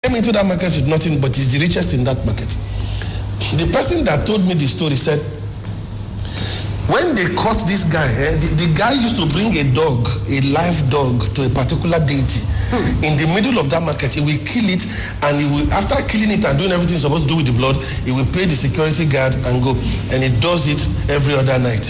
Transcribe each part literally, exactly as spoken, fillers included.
came into that market with nothing, but is the richest in that market. The person that told me the story said, when they caught this guy, eh, the, the guy used to bring a dog, a live dog, to a particular deity. Hmm. In the middle of that market, he will kill it, and he will, after killing it and doing everything he's supposed to do with the blood, he will pay the security guard and go. And he does it every other night.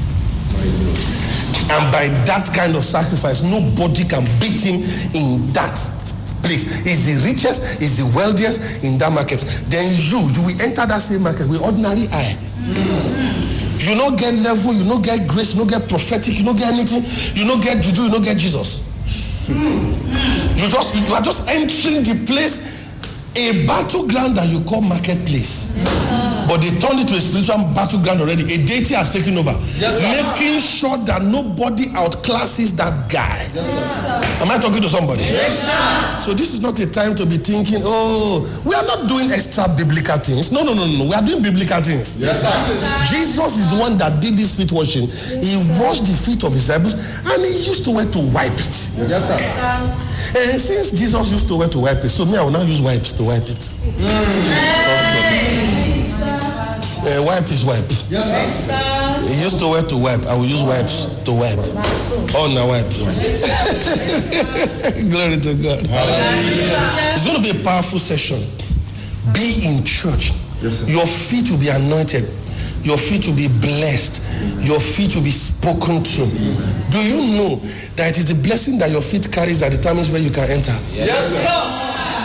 And by that kind of sacrifice, nobody can beat him in that place. He's the richest, he's the wealthiest in that market. Then you, you will enter that same market with ordinary eye. Mm-hmm. You don't get level, you don't get grace, you don't get prophetic, you don't get anything, you don't get juju, you don't get Jesus. Mm-hmm. You just you are just entering the place, a battleground that you call marketplace. Yes, but they turned it to a spiritual battleground already. A deity has taken over. Yes, making sure that nobody outclasses that guy. Yes, am I talking to somebody? Yes, sir. So this is not a time to be thinking, oh, we are not doing extra biblical things. No, no, no, no. We are doing biblical things. Yes, sir. Jesus is the one that did this feet washing. Yes, he washed the feet of his disciples, and he used to wear to wipe it. Yes, sir. And since Jesus used to wear to wipe it, so me, I will now use wipes to wipe it. Mm. Yes, uh, wipe is wipe. Yes, sir. He used to wear to wipe. I will use wipes to wipe. Oh, now wipe. Glory to God. Hallelujah. It's going to be a powerful session. Be in church. Yes, your feet will be anointed. Your feet will be blessed. Your feet will be spoken to. Do you know that it is the blessing that your feet carries that determines where you can enter? Yes, sir.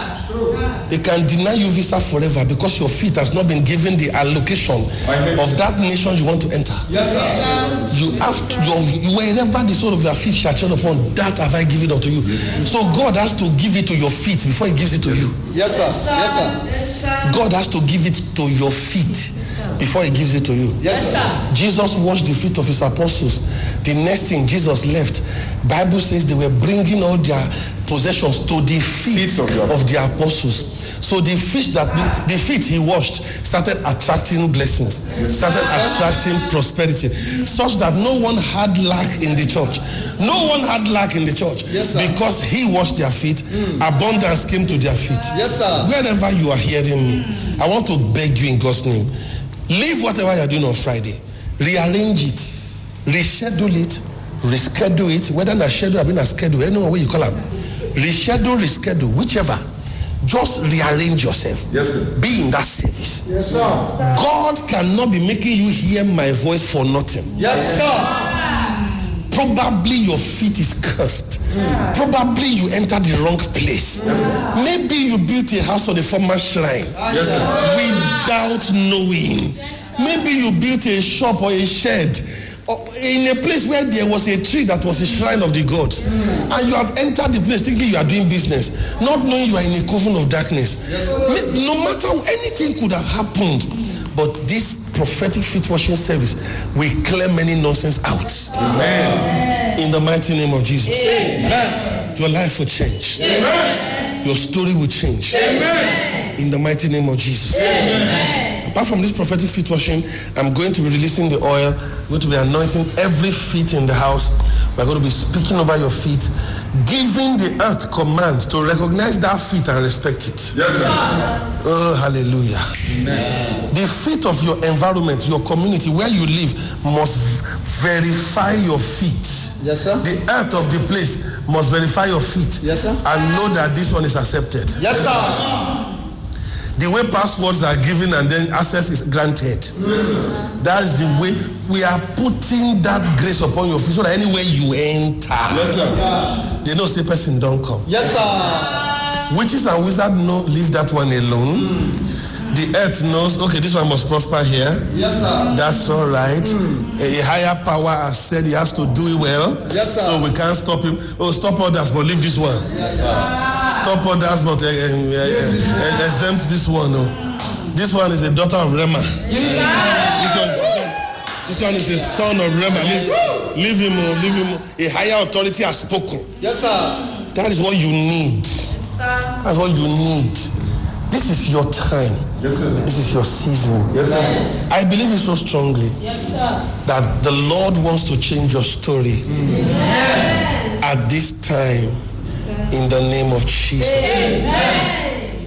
They can deny you visa forever because your feet has not been given the allocation of that nation you want to enter. Yes, sir. You have to, your, wherever the sole of your feet shall tread upon, that have I given unto you. So God has to give it to your feet before he gives it to you. Yes, sir. Yes, sir. Yes, sir. God has to give it to your feet before he gives it to you. Yes, sir. Jesus washed the feet of his apostles. The next thing, Jesus left. Bible says they were bringing all their possessions to the feet of the, of the apostles. So the fish that the, the feet he washed started attracting blessings, started attracting prosperity, such that no one had lack in the church. No one had lack in the church. Yes, because he washed their feet. Mm. Abundance came to their feet. Yes, sir. Wherever you are hearing me, I want to beg you in God's name, leave whatever you are doing on Friday, rearrange it, reschedule it, reschedule it, whether na schedule or been a schedule, any way you call them, reschedule, reschedule, whichever. Just rearrange yourself. Yes, sir. Be in that service. Yes, sir. God cannot be making you hear my voice for nothing. Yes, sir. Probably your feet is cursed. Mm. Probably you entered the wrong place. Yes, maybe you built a house on a former shrine. Yes, sir. Without knowing. Yes, maybe you built a shop or a shed in a place where there was a tree that was a shrine of the gods. Mm. And you have entered the place thinking you are doing business, not knowing you are in a coven of darkness. Yes, no matter, anything could have happened. But this prophetic feet washing service will clear many nonsense out. Amen. In the mighty name of Jesus. Amen. Your life will change. Amen. Your story will change. Amen. In the mighty name of Jesus. Amen. Apart from this prophetic feet washing, I'm going to be releasing the oil. I'm going to be anointing every feet in the house. We're going to be speaking over your feet, giving the earth command to recognize that feet and respect it. Yes, sir. Oh, hallelujah. Amen. The feet of your environment, your community, where you live, must verify your feet. Yes, sir. The earth of the place must verify your feet. Yes, sir. And know that this one is accepted. Yes, sir. The way passwords are given and then access is granted. Yes, that's the way we are putting that grace upon your feet so that anywhere you enter, yes, sir, they know say person don't come. Yes, sir. Witches and wizards know leave that one alone. Mm. The earth knows, okay, this one must prosper here. Yes, sir. That's all right. Mm. A, a higher power has said he has to do it well. Yes, sir. So we can't stop him. Oh, stop others, but leave this one. Yes, sir. Stop others, but uh, uh, uh, exempt this one. Oh. This one is a daughter of Rema. Yes, this, one, this, one, this one is a son of Rema. Leave, leave him, oh, leave him. Oh. A higher authority has spoken. Yes, sir. That is what you need. Yes, sir. That's what you need. This is your time. Yes, sir. This is your season. Yes, sir. I believe it so strongly. Yes, sir. That the Lord wants to change your story. Mm. At this time, in the name of Jesus. Amen.